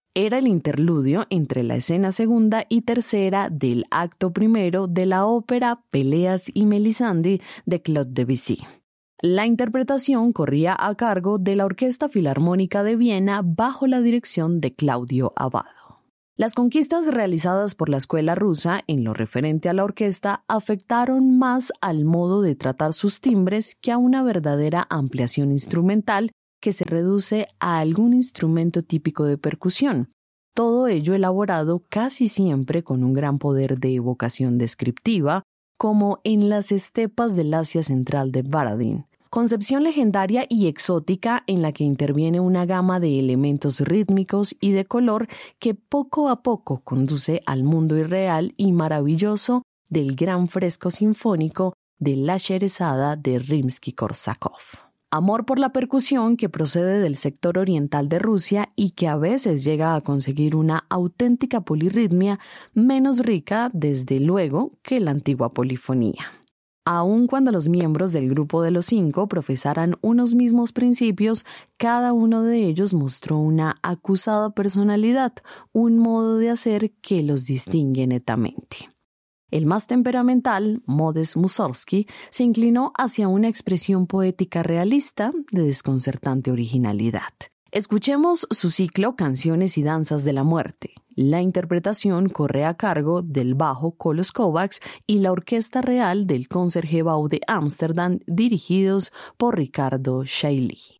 Era el interludio entre la escena segunda y tercera del acto primero de la ópera Peleas y Melisande de Claude Debussy. La interpretación corría a cargo de la Orquesta Filarmónica de Viena bajo la dirección de Claudio Abbado. Las conquistas realizadas por la escuela rusa en lo referente a la orquesta afectaron más al modo de tratar sus timbres que a una verdadera ampliación instrumental que se reduce a algún instrumento típico de percusión, todo ello elaborado casi siempre con un gran poder de evocación descriptiva, como en las estepas del Asia Central de Baradín. Concepción legendaria y exótica en la que interviene una gama de elementos rítmicos y de color que poco a poco conduce al mundo irreal y maravilloso del gran fresco sinfónico de La Sherezada de Rimsky-Korsakov. Amor por la percusión que procede del sector oriental de Rusia y que a veces llega a conseguir una auténtica polirritmia menos rica, desde luego, que la antigua polifonía. Aun cuando los miembros del grupo de los 5 profesaran unos mismos principios, cada uno de ellos mostró una acusada personalidad, un modo de hacer que los distingue netamente. El más temperamental, Modest Mussorgsky, se inclinó hacia una expresión poética realista de desconcertante originalidad. Escuchemos su ciclo Canciones y danzas de la muerte. La interpretación corre a cargo del bajo Kolos Kovacs y la Orquesta Real del Concertgebouw de Ámsterdam, dirigidos por Ricardo Chailly.